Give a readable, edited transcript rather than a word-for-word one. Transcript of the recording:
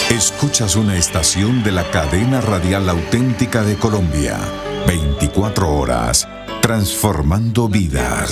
Escuchas una estación de la cadena radial auténtica de Colombia. 24 horas, transformando vidas.